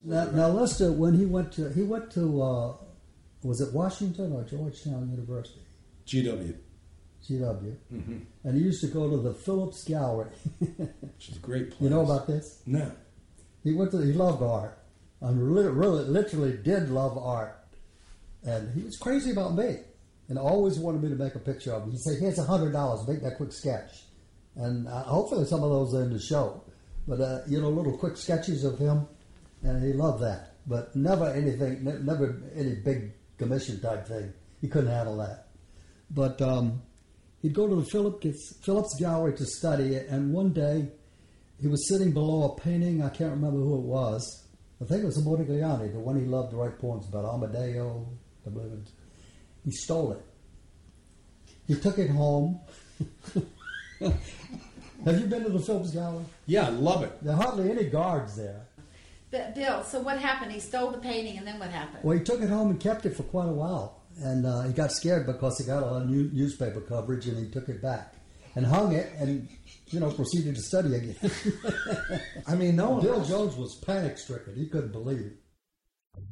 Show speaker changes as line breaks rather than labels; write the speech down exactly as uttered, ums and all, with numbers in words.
Now, now Lester, when he went to, he went to, uh, was it Washington or Georgetown University?
G W.
G W.
Mm-hmm.
And he used to go to the Phillips Gallery.
Which is a great place.
You know about this?
No.
He went to, he loved art. And really, really, literally did love art. And he was crazy about me. And always wanted me to make a picture of him. He said, here's a hundred dollars, make that quick sketch. And uh, hopefully some of those are in the show. But, uh, you know, little quick sketches of him. And he loved that. But never anything, ne- never any big commission type thing. He couldn't handle that. But um, he'd go to the Phillips, Phillips Gallery to study it. And one day, he was sitting below a painting. I can't remember who it was. I think it was Modigliani, the one he loved to write poems about, Amadeo. I believe it. He stole it. He took it home. Have you been to the Phillips Gallery?
Yeah, I love it.
There are hardly any guards there.
But Bill, so what happened? He stole the painting, and then what happened?
Well, he took it home and kept it for quite a while. And uh, he got scared because he got a lot of new newspaper coverage, and he took it back and hung it and, you know, proceeded to study again.
I mean, no one
Bill
else.
Jones was panic-stricken. He couldn't believe it.